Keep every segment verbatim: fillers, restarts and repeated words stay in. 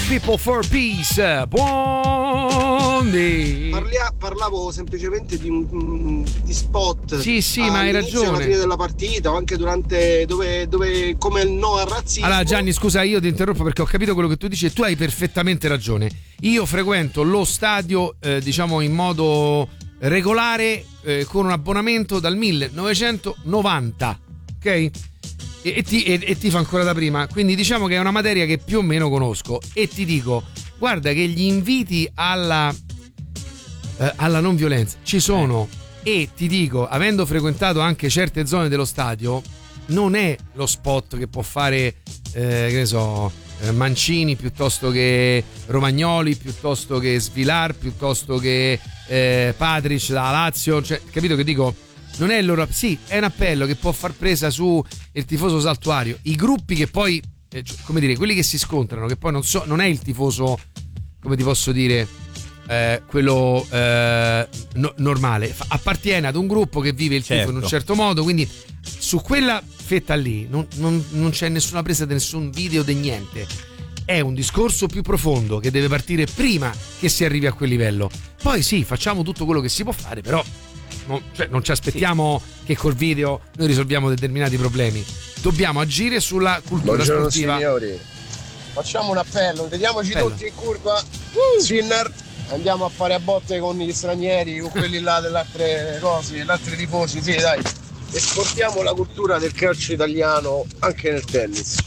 People for Peace. Buoni. Parlia, parlavo semplicemente di un di spot. Sì, sì, ma hai ragione. Alla fine della partita o anche durante dove, dove come il no al razzismo. Allora Gianni, scusa, io ti interrompo perché ho capito quello che tu dici e tu hai perfettamente ragione. Io frequento lo stadio eh, diciamo in modo regolare eh, con un abbonamento dal millenovecentonovanta, ok? E, e, ti, e, e ti fa ancora da prima, quindi diciamo che è una materia che più o meno conosco e ti dico, guarda che gli inviti alla eh, alla non violenza ci sono e ti dico, avendo frequentato anche certe zone dello stadio, non è lo spot che può fare eh, che ne so Mancini piuttosto che Romagnoli, piuttosto che Svilar, piuttosto che eh, Patric da Lazio, cioè, capito che dico? Non è il loro, sì, è un appello che può far presa su il tifoso saltuario. I gruppi che poi, eh, come dire, quelli che si scontrano, che poi non so, non è il tifoso, come ti posso dire, eh, quello eh, no, normale, appartiene ad un gruppo che vive il tifo certo. in un certo modo, quindi su quella fetta lì non, non, non c'è nessuna presa di nessun video di niente. È un discorso più profondo che deve partire prima che si arrivi a quel livello. Poi sì, facciamo tutto quello che si può fare, però non, cioè, non ci aspettiamo sì. che col video noi risolviamo determinati problemi. Dobbiamo agire sulla cultura Buongiorno, sportiva. Signori, facciamo un appello, vediamoci appello. tutti in curva. Uh. Sinner, andiamo a fare a botte con gli stranieri, con quelli là delle altre cose, gli altri tifosi, sì dai. Esportiamo la cultura del calcio italiano anche nel tennis.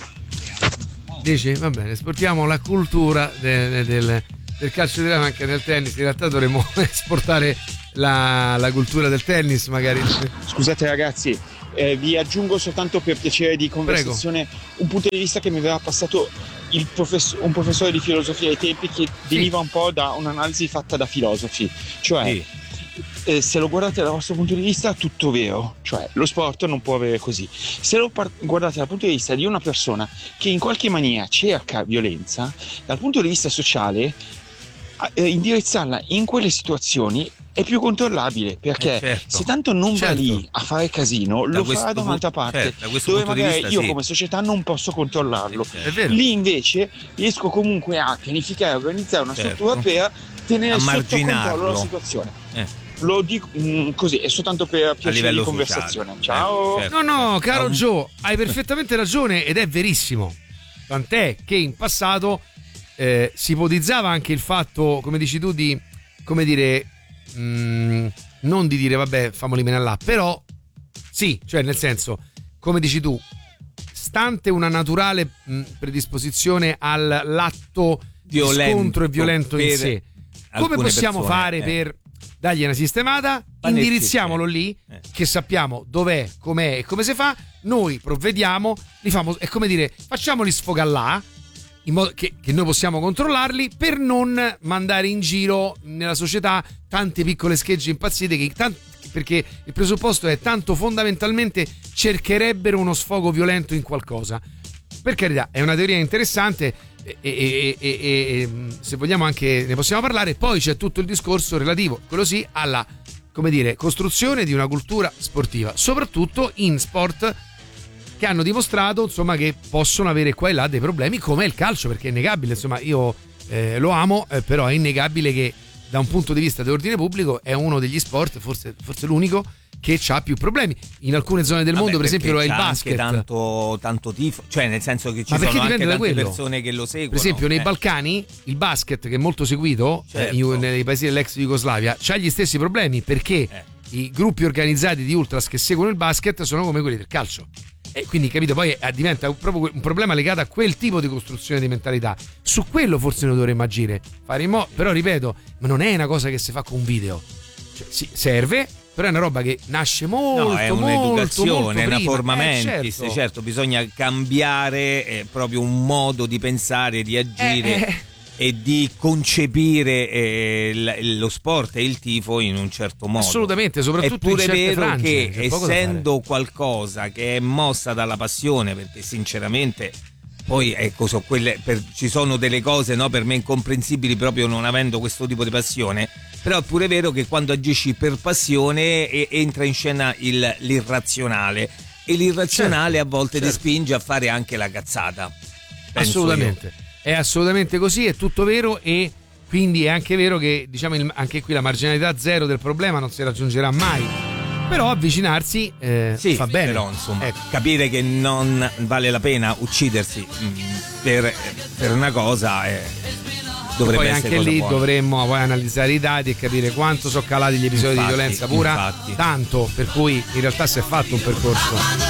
Dici? Va bene, esportiamo la cultura del, del, del calcio italiano anche nel tennis. In realtà dovremmo esportare la, la cultura del tennis magari. Scusate ragazzi, eh, vi aggiungo soltanto per piacere di conversazione Prego. un punto di vista che mi aveva passato il profess- un professore di filosofia ai tempi, che sì. veniva un po' da un'analisi fatta da filosofi, cioè sì. Eh, se lo guardate dal vostro punto di vista, tutto vero, cioè lo sport non può avere così. Se lo par- guardate dal punto di vista di una persona che in qualche maniera cerca violenza, dal punto di vista sociale, eh, indirizzarla in quelle situazioni è più controllabile, perché eh certo. se tanto non certo. va lì a fare casino, da lo farà da un'altra parte, certo, dove magari vista, io sì. come società non posso controllarlo. Sì, lì invece riesco comunque a pianificare, organizzare una certo. struttura per tenere sotto controllo la situazione. Eh. Lo dico mh, così, è soltanto per piacere di conversazione. Sociale. Ciao. Eh, certo. No, no, caro um... Joe, hai perfettamente ragione ed è verissimo. Tant'è che in passato eh, si ipotizzava anche il fatto, come dici tu, di, come dire, mh, non di dire vabbè, famoli meno là, però sì, cioè nel senso, come dici tu, stante una naturale mh, predisposizione all'atto violento, di scontro e violento in sé, come possiamo persone, fare eh. per dargli una sistemata, indirizziamolo lì, eh. che sappiamo dov'è, com'è e come si fa, noi provvediamo, li famo, è come dire, facciamoli sfogare là, in modo che, che noi possiamo controllarli, per non mandare in giro nella società tante piccole schegge impazzite, che tant- perché il presupposto è tanto fondamentalmente cercherebbero uno sfogo violento in qualcosa. Per carità, è una teoria interessante e, e, e, e, e se vogliamo anche ne possiamo parlare. Poi c'è tutto il discorso relativo, quello sì, alla, come dire, costruzione di una cultura sportiva, soprattutto in sport che hanno dimostrato insomma che possono avere qua e là dei problemi, come il calcio, perché è innegabile, insomma io eh, lo amo, eh, però è innegabile che da un punto di vista dell'ordine pubblico è uno degli sport, forse, forse l'unico, che ha più problemi. In alcune zone del Vabbè, mondo, per esempio, lo è il basket. Anche tanto, tanto tifo, cioè nel senso che ci sono anche tante quello. persone che lo seguono. Per esempio, nei eh. Balcani, il basket, che è molto seguito certo. eh, nei paesi dell'ex Jugoslavia, c'ha gli stessi problemi perché eh. i gruppi organizzati di ultras che seguono il basket sono come quelli del calcio. E quindi, capito, poi diventa proprio un problema legato a quel tipo di costruzione di mentalità. Su quello forse noi dovremmo agire. Fare in mo- però, ripeto, ma non è una cosa che si fa con un video. Cioè, sì, serve, però è una roba che nasce molto, no, è molto, un'educazione, molto è una prima. forma eh, mentis, certo. certo, bisogna cambiare eh, proprio un modo di pensare, di agire eh, eh. e di concepire eh, l- lo sport e il tifo in un certo modo. Assolutamente, soprattutto è pure in certe vero frange, che c'è poco da essendo fare. qualcosa che è mossa dalla passione, perché sinceramente poi ecco, so quelle, per, ci sono delle cose, no, per me incomprensibili proprio non avendo questo tipo di passione, però è pure vero che quando agisci per passione e, entra in scena il, l'irrazionale e l'irrazionale certo, a volte certo. ti spinge a fare anche la cazzata. Assolutamente. Io. è assolutamente così, è tutto vero, e quindi è anche vero che, diciamo, il, anche qui la marginalità zero del problema non si raggiungerà mai, però avvicinarsi eh, sì, fa bene. Però insomma, ecco. capire che non vale la pena uccidersi mh, per, per una cosa eh, dovrebbe poi essere anche lì buona. dovremmo poi analizzare i dati e capire quanto sono calati gli episodi Infatti, di violenza pura, infatti. tanto per cui in realtà si è fatto un percorso.